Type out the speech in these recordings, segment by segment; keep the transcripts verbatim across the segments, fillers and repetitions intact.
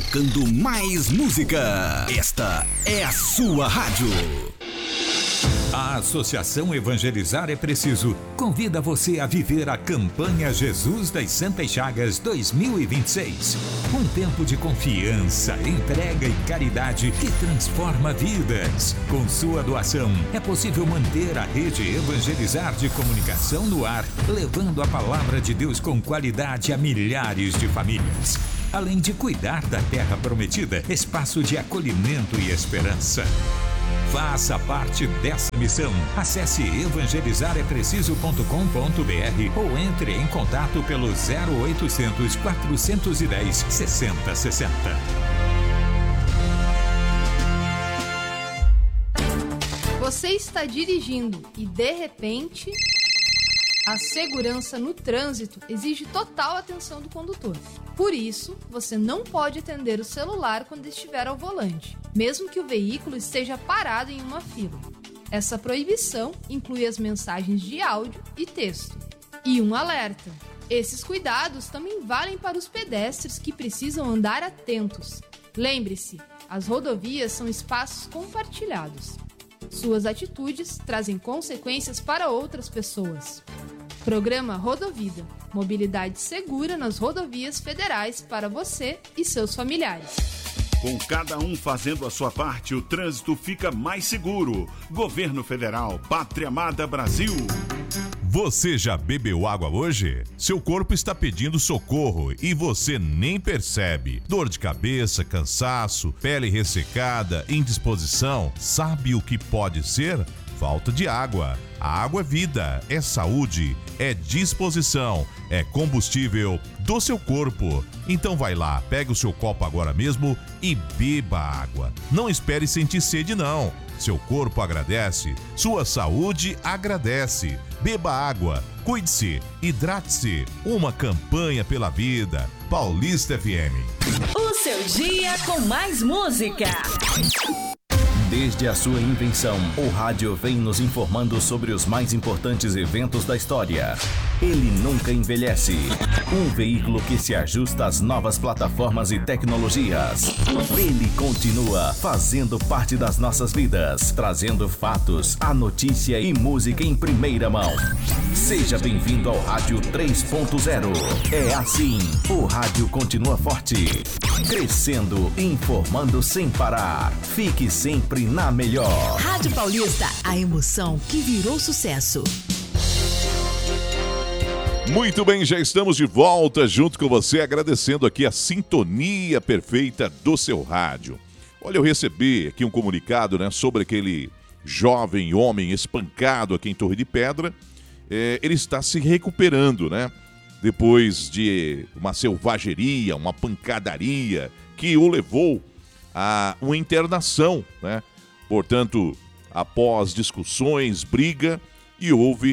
tocando mais música. Esta é a sua rádio. A Associação Evangelizar é Preciso convida você a viver a campanha Jesus das Santas Chagas dois mil e vinte e seis. Um tempo de confiança, entrega e caridade que transforma vidas. Com sua doação, é possível manter a rede Evangelizar de comunicação no ar, levando a palavra de Deus com qualidade a milhares de famílias. Além de cuidar da terra prometida, espaço de acolhimento e esperança. Faça parte dessa missão. Acesse evangelizar é preciso ponto com ponto br ou entre em contato pelo zero oitocentos, quatrocentos e dez, sessenta sessenta. Você está dirigindo e, de repente, a segurança no trânsito exige total atenção do condutor. Por isso, você não pode atender o celular quando estiver ao volante, mesmo que o veículo esteja parado em uma fila. Essa proibição inclui as mensagens de áudio e texto. E um alerta: esses cuidados também valem para os pedestres que precisam andar atentos. Lembre-se, as rodovias são espaços compartilhados. Suas atitudes trazem consequências para outras pessoas. Programa Rodovida. Mobilidade segura nas rodovias federais para você e seus familiares. Com cada um fazendo a sua parte, o trânsito fica mais seguro. Governo Federal, Pátria Amada Brasil. Você já bebeu água hoje? Seu corpo está pedindo socorro e você nem percebe. Dor de cabeça, cansaço, pele ressecada, indisposição. Sabe o que pode ser? Falta de água. A água é vida, é saúde, é disposição, é combustível do seu corpo. Então vai lá, pega o seu copo agora mesmo e beba água. Não espere sentir sede não. Seu corpo agradece, sua saúde agradece. Beba água, cuide-se, hidrate-se. Uma campanha pela vida. Paulista F M. O seu dia com mais música. Desde a sua invenção, o rádio vem nos informando sobre os mais importantes eventos da história. Ele nunca envelhece. Um veículo que se ajusta às novas plataformas e tecnologias. Ele continua fazendo parte das nossas vidas, trazendo fatos, a notícia e música em primeira mão. Seja bem-vindo ao Rádio três ponto zero. É assim, o rádio continua forte, crescendo, informando sem parar. Fique sempre na melhor. Rádio Paulista, a emoção que virou sucesso. Muito bem, já estamos de volta junto com você, agradecendo aqui a sintonia perfeita do seu rádio. Olha, eu recebi aqui um comunicado, né, sobre aquele jovem homem espancado aqui em Torre de Pedra. É, ele está se recuperando, né? Depois de uma selvageria, uma pancadaria que o levou a uma internação, né? Portanto, após discussões, briga, e houve,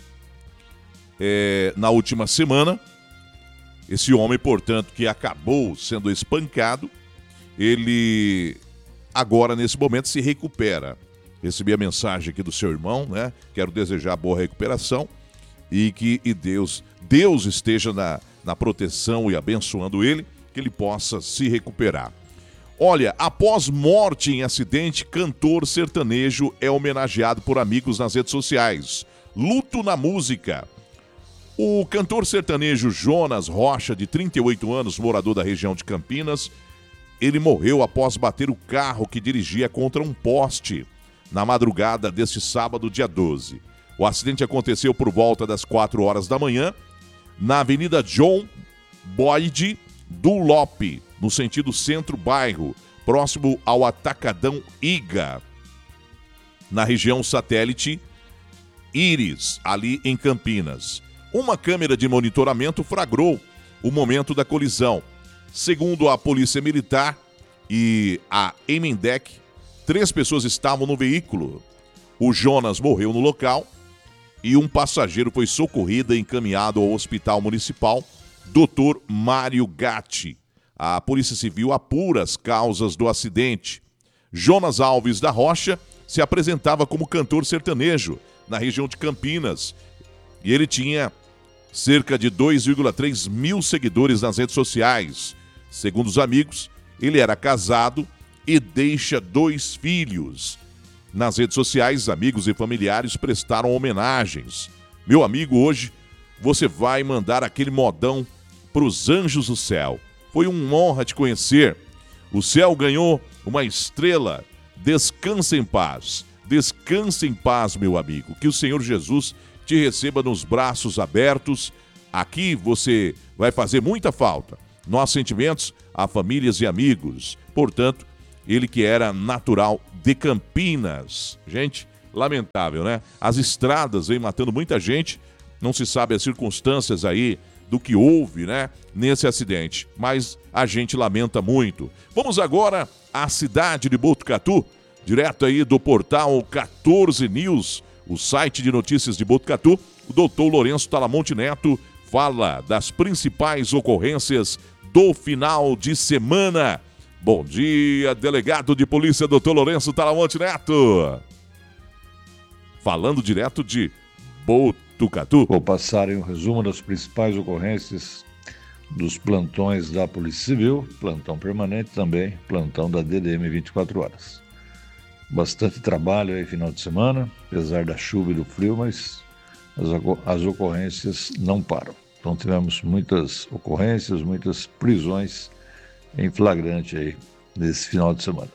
é, na última semana, esse homem, portanto, que acabou sendo espancado, ele agora, nesse momento, se recupera. Recebi a mensagem aqui do seu irmão, né? Quero desejar boa recuperação e que e Deus, Deus esteja na, na proteção e abençoando ele, que ele possa se recuperar. Olha, após morte em acidente, cantor sertanejo é homenageado por amigos nas redes sociais. Luto na música. O cantor sertanejo Jonas Rocha, de trinta e oito anos, morador da região de Campinas, ele morreu após bater o carro que dirigia contra um poste na madrugada deste sábado, dia doze. O acidente aconteceu por volta das quatro horas da manhã, na Avenida John Boyd Dunlop, no sentido centro-bairro, próximo ao Atacadão Iga, na região satélite Íris, ali em Campinas. Uma câmera de monitoramento flagrou o momento da colisão. Segundo a Polícia Militar e a Emendec, três pessoas estavam no veículo. O Jonas morreu no local e um passageiro foi socorrido e encaminhado ao Hospital Municipal doutor Mário Gatti. A Polícia Civil apura as causas do acidente. Jonas Alves da Rocha se apresentava como cantor sertanejo na região de Campinas e ele tinha cerca de dois vírgula três mil seguidores nas redes sociais. Segundo os amigos, Ele era casado e deixa dois filhos. Nas redes sociais, amigos e familiares prestaram homenagens. Meu amigo, hoje você vai mandar aquele modão para os anjos do céu. Foi uma honra te conhecer. O céu ganhou uma estrela. Descansa em paz. Descansa em paz, meu amigo. Que o Senhor Jesus te receba nos braços abertos. Aqui você vai fazer muita falta. Nossos sentimentos a famílias e amigos. Portanto, ele que era natural de Campinas. Gente, lamentável, né? As estradas vêm matando muita gente. Não se sabe as circunstâncias aí do que houve, né, nesse acidente. Mas a gente lamenta muito. Vamos agora à cidade de Botucatu, direto aí do portal quatorze News, o site de notícias de Botucatu. O doutor Lourenço Talamonte Neto fala das principais ocorrências do final de semana. Bom dia, delegado de polícia, doutor Lourenço Talamonte Neto. Falando direto de Botucatu. Vou passar em um resumo das principais ocorrências dos plantões da Polícia Civil, plantão permanente também, plantão da D D M vinte e quatro horas. Bastante trabalho aí final de semana, apesar da chuva e do frio, mas as, as ocorrências não param. Então tivemos muitas ocorrências, muitas prisões em flagrante aí nesse final de semana.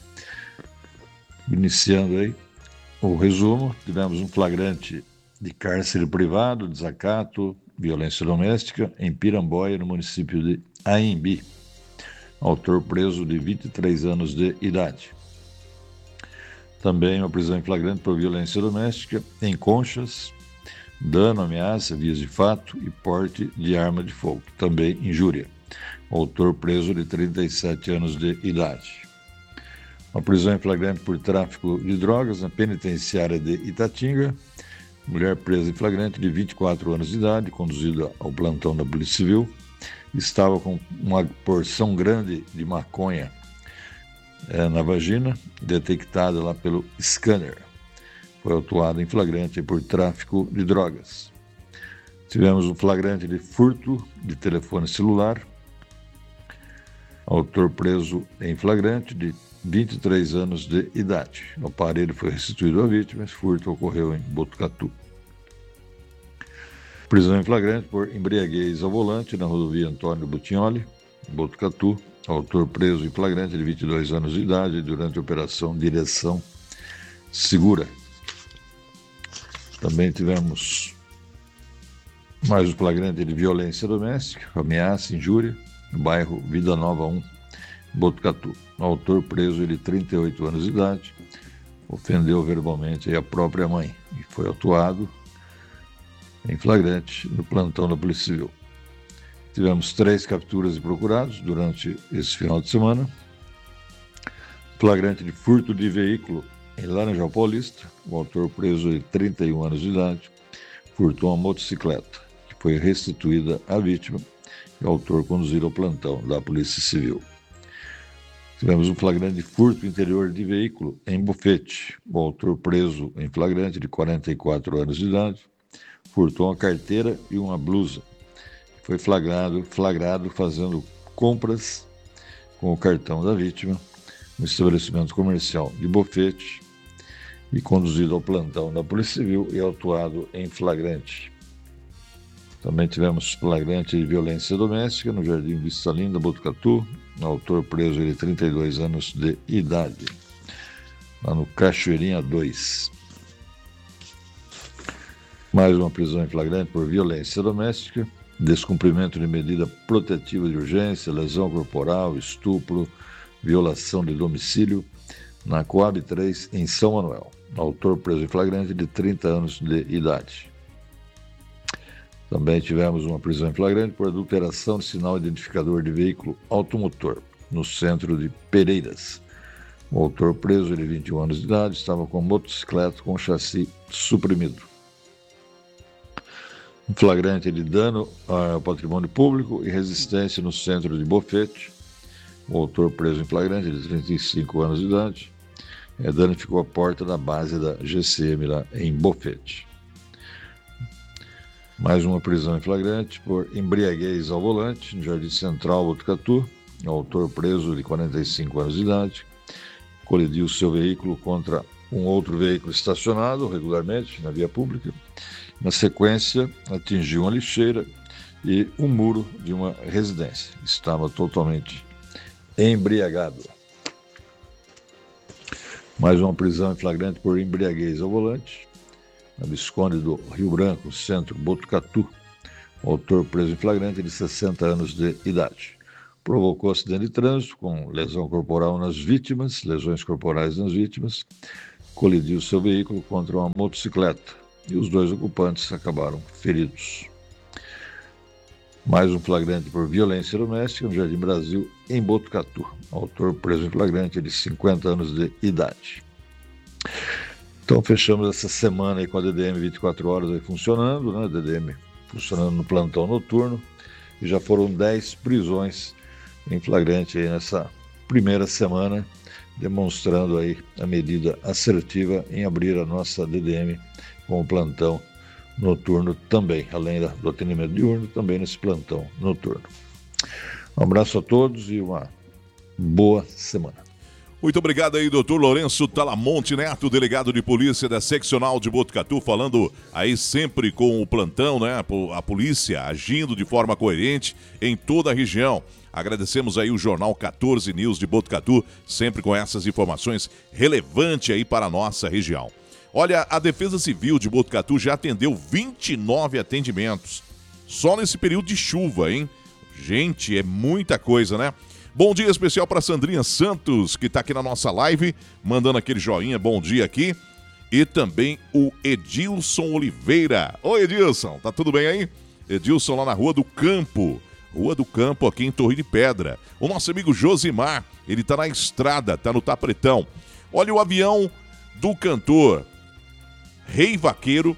Iniciando aí o resumo, tivemos um flagrante de cárcere privado, desacato, violência doméstica em Piramboia, no município de Aimbi. Autor preso de vinte e três anos de idade. Também uma prisão em flagrante por violência doméstica em Conchas, dano, ameaça, vias de fato e porte de arma de fogo, também injúria. Autor preso de trinta e sete anos de idade. Uma prisão em flagrante por tráfico de drogas na penitenciária de Itatinga. Mulher presa em flagrante de vinte e quatro anos de idade, conduzida ao plantão da Polícia Civil, estava com uma porção grande de maconha é, na vagina, detectada lá pelo scanner. Foi autuada em flagrante por tráfico de drogas. Tivemos um flagrante de furto de telefone celular. Autor preso em flagrante de vinte e três anos de idade. O aparelho foi restituído à vítima, esse furto ocorreu em Botucatu. Prisão em flagrante por embriaguez ao volante na rodovia Antônio Butignoli, Botucatu. Autor preso em flagrante de vinte e dois anos de idade durante a operação Direção Segura. Também tivemos mais um flagrante de violência doméstica, ameaça, injúria, no bairro Vida Nova um, Botucatu. O autor preso de trinta e oito anos de idade, ofendeu verbalmente a própria mãe e foi autuado em flagrante no plantão da Polícia Civil. Tivemos três capturas de procurados durante esse final de semana. Flagrante de furto de veículo em Laranjal Paulista. O autor preso de trinta e um anos de idade furtou uma motocicleta que foi restituída à vítima e o autor conduzido ao plantão da Polícia Civil. Tivemos um flagrante de furto interior de veículo em Bufete. O autor preso em flagrante de quarenta e quatro anos de idade furtou uma carteira e uma blusa. Foi flagrado, flagrado fazendo compras com o cartão da vítima no estabelecimento comercial de Bufete e conduzido ao plantão da Polícia Civil e autuado em flagrante. Também tivemos flagrante de violência doméstica no Jardim Vista Linda, Botucatu. Autor preso de trinta e dois anos de idade, lá no Cachoeirinha dois. Mais uma prisão em flagrante por violência doméstica, descumprimento de medida protetiva de urgência, lesão corporal, estupro, violação de domicílio, na Coab três, em São Manuel. Autor preso em flagrante de trinta anos de idade. Também tivemos uma prisão em flagrante por adulteração de sinal identificador de veículo automotor, no centro de Pereiras. O autor preso de vinte e um anos de idade estava com motocicleta com chassi suprimido. Um flagrante de dano ao patrimônio público e resistência no centro de Bofete. O autor preso em flagrante de trinta e cinco anos de idade é, danificou a porta da base da G C M lá em Bofete. Mais uma prisão em flagrante por embriaguez ao volante no Jardim Central, Botucatu. O autor, preso de quarenta e cinco anos de idade, colidiu seu veículo contra um outro veículo estacionado regularmente na via pública. Na sequência, atingiu uma lixeira e um muro de uma residência. Estava totalmente embriagado. Mais uma prisão em flagrante por embriaguez ao volante. Na Visconde do Rio Branco, centro Botucatu. O autor, preso em flagrante, de sessenta anos de idade. Provocou acidente de trânsito com lesão corporal nas vítimas, lesões corporais nas vítimas. Colidiu seu veículo contra uma motocicleta e os dois ocupantes acabaram feridos. Mais um flagrante por violência doméstica no Jardim Brasil, em Botucatu. Autor preso em flagrante de cinquenta anos de idade. Então fechamos essa semana aí com a D D M vinte e quatro horas aí funcionando, né? D D M funcionando no plantão noturno. E já foram dez prisões em flagrante aí nessa primeira semana, demonstrando aí a medida assertiva em abrir a nossa D D M com o plantão noturno também, além do atendimento diurno, também nesse plantão noturno. Um abraço a todos e uma boa semana. Muito obrigado aí, doutor Lourenço Talamonte Neto, delegado de polícia da seccional de Botucatu, falando aí sempre com o plantão, né? A polícia agindo de forma coerente em toda a região. Agradecemos aí o Jornal quatorze News de Botucatu, sempre com essas informações relevantes aí para a nossa região. Olha, a Defesa Civil de Botucatu já atendeu vinte e nove atendimentos, só nesse período de chuva, hein? Gente, é muita coisa, né? Bom dia especial para Sandrinha Santos, que está aqui na nossa live, mandando aquele joinha, bom dia aqui. E também o Edilson Oliveira. Oi, Edilson, tá tudo bem aí? Edilson lá na Rua do Campo. Rua do Campo, aqui em Torre de Pedra. O nosso amigo Josimar, ele tá na estrada, tá no Tapretão. Olha o avião do cantor Rei Vaqueiro.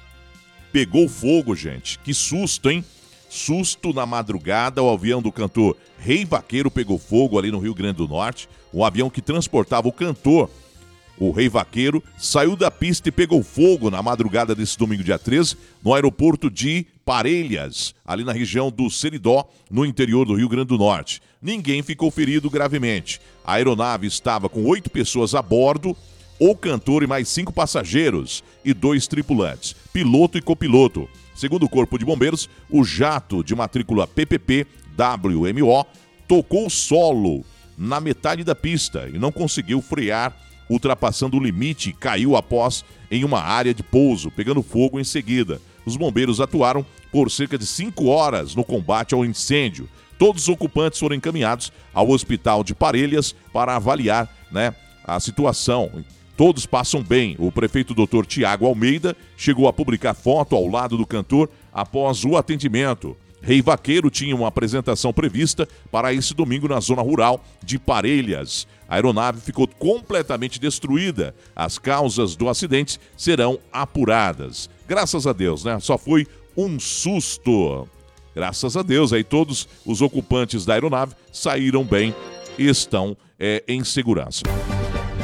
Pegou fogo, gente. Que susto, hein? Susto na madrugada, o avião do cantor Rei Vaqueiro pegou fogo ali no Rio Grande do Norte. O avião que transportava o cantor, o Rei Vaqueiro, saiu da pista e pegou fogo na madrugada desse domingo, dia treze, no aeroporto de Parelhas, ali na região do Seridó, no interior do Rio Grande do Norte. Ninguém ficou ferido gravemente. A aeronave estava com oito pessoas a bordo, o cantor e mais cinco passageiros e dois tripulantes, piloto e copiloto. Segundo o Corpo de Bombeiros, o jato de matrícula P P P W M O tocou solo na metade da pista e não conseguiu frear, ultrapassando o limite e caiu após em uma área de pouso, pegando fogo em seguida. Os bombeiros atuaram por cerca de cinco horas no combate ao incêndio. Todos os ocupantes foram encaminhados ao Hospital de Parelhas para avaliar, né, a situação. Todos passam bem. O prefeito doutor Tiago Almeida chegou a publicar foto ao lado do cantor após o atendimento. Rei Vaqueiro tinha uma apresentação prevista para esse domingo na zona rural de Parelhas. A aeronave ficou completamente destruída. As causas do acidente serão apuradas. Graças a Deus, né? Só foi um susto. Graças a Deus, aí todos os ocupantes da aeronave saíram bem e estão é, em segurança.